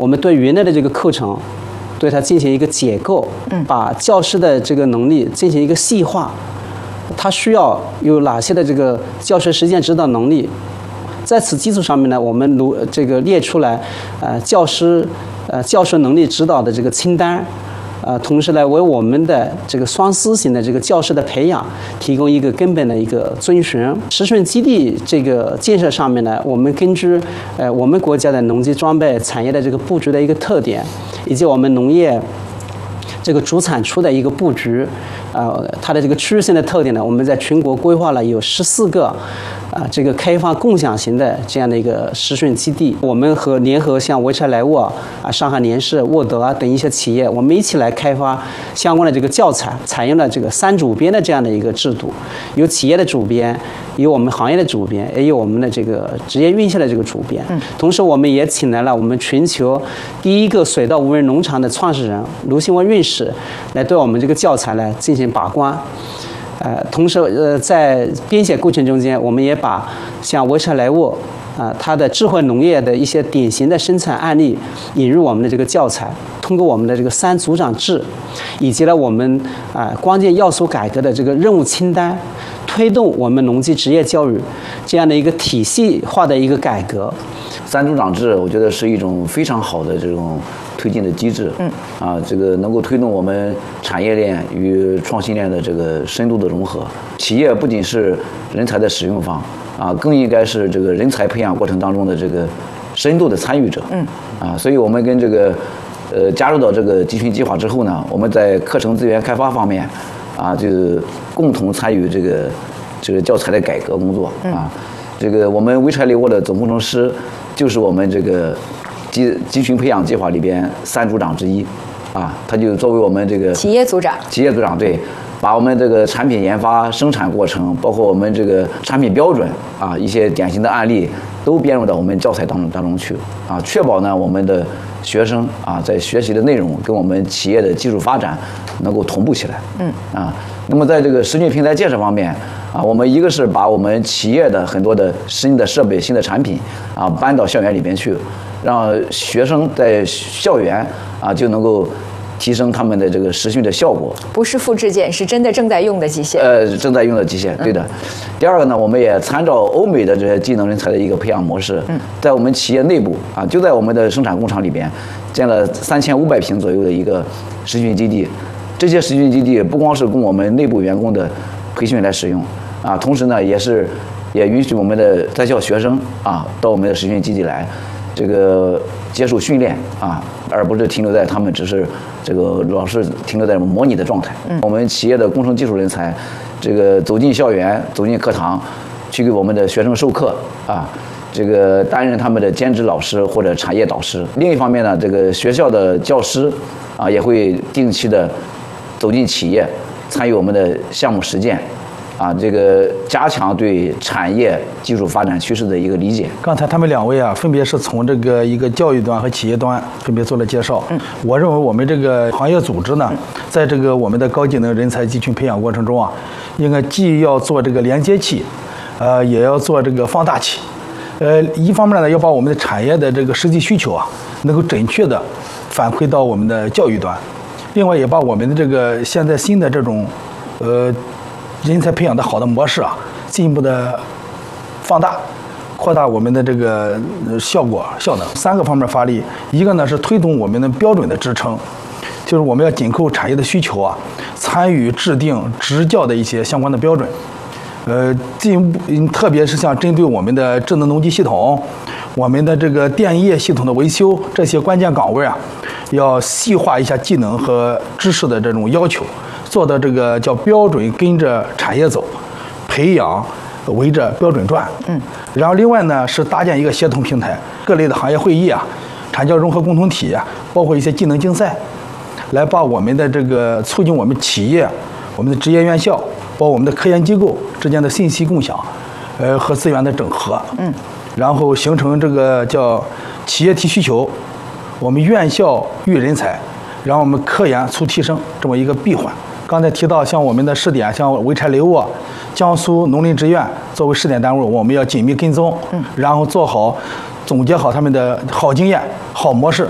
我们对原来的这个课程，对它进行一个解构，把教师的这个能力进行一个细化，他需要有哪些的这个教学实践指导能力。在此基础上面呢，我们列出来，教师教学能力指导的这个清单，同时呢，为我们的这个双思型的这个教师的培养提供一个根本的一个遵循。实训基地这个建设上面呢，我们根据我们国家的农机装备产业的这个布局的一个特点，以及我们农业这个主产出的一个布局，它的这个区域性的特点呢，我们在全国规划了有14个。这个开放共享型的这样的一个实训基地，我们联合像潍柴莱沃上海联世、沃德等一些企业，我们一起来开发相关的这个教材，采用了这个3主编的这样的一个制度，有企业的主编，有我们行业的主编，也有我们的这个职业院校的这个主编。同时，我们也请来了我们全球第一个水稻无人农场的创始人卢新文院士，来对我们这个教材来进行把关。同时在编写过程中间，我们也把像潍柴莱沃它的智慧农业的一些典型的生产案例引入我们的这个教材，通过我们的这个3组长制，以及呢我们关键要素改革的这个任务清单，推动我们农技职业教育这样的一个体系化的一个改革。 3组长制，我觉得是一种非常好的这种推进的机制，这个能够推动我们产业链与创新链的这个深度的融合。企业不仅是人才的使用方，更应该是这个人才培养过程当中的这个深度的参与者。所以我们跟这个加入到这个集群计划之后呢，我们在课程资源开发方面就共同参与这个教材的改革工作这个我们潍柴莱沃的总工程师就是我们这个集群培养计划里边3组长之一，他就作为我们这个企业组长， 对，把我们这个产品研发、生产过程，包括我们这个产品标准一些典型的案例都编入到我们教材当中去确保呢我们的学生在学习的内容跟我们企业的技术发展能够同步起来。那么在这个实训平台建设方面我们一个是把我们企业的很多的新的设备、新的产品搬到校园里边去，让学生在校园就能够提升他们的这个实训的效果。 不是复制件，是真的正在用的机械。 正在用的机械，对的。第二个呢，我们也参照欧美的这些技能人才的一个培养模式，在我们企业内部就在我们的生产工厂里边建了3500平左右的一个实训基地。这些实训基地不光是供我们内部员工的培训来使用同时呢，也允许我们的在校学生到我们的实训基地来这个接受训练而不是停留在他们只是这个老是停留在模拟的状态。我们企业的工程技术人才这个走进校园、走进课堂，去给我们的学生授课这个担任他们的兼职老师或者产业导师。另一方面呢，这个学校的教师也会定期的走进企业，参与我们的项目实践这个加强对产业技术发展趋势的一个理解。 刚才他们2位分别是从这个一个教育端和企业端分别做了介绍。我认为我们这个行业组织呢，在这个我们的高技能人才集群培养过程中应该既要做这个连接器，也要做这个放大器。一方面呢，要把我们的产业的这个实际需求能够准确的反馈到我们的教育端，另外也把我们的这个现在新的这种人才培养的好的模式进一步的放大、扩大我们的这个效能。3个方面发力，一个呢是推动我们的标准的支撑，就是我们要紧扣产业的需求参与制定执教的一些相关的标准。进一步特别是像针对我们的智能农机系统、我们的这个电业系统的维修这些关键岗位要细化一下技能和知识的这种要求，做到这个叫标准跟着产业走，培养围着标准转。然后另外呢是搭建一个协同平台，各类的行业会议产教融合共同体包括一些技能竞赛，来把我们的这个促进我们企业、我们的职业院校，包括我们的科研机构之间的信息共享，和资源的整合。然后形成这个叫企业提需求，我们院校育人才，然后我们科研促提升这么一个闭环。刚才提到像我们的试点，像潍柴莱沃、江苏农林职院作为试点单位，我们要紧密跟踪，然后做好总结好他们的好经验、好模式，